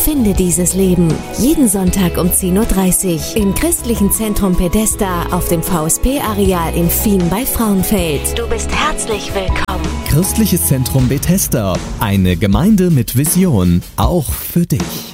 Finde dieses Leben. Jeden Sonntag um 10:30 Uhr im Christlichen Zentrum Bethesda auf dem VSP-Areal in Fien bei Frauenfeld. Du bist herzlich willkommen. Christliches Zentrum Bethesda. Eine Gemeinde mit Vision. Auch für dich.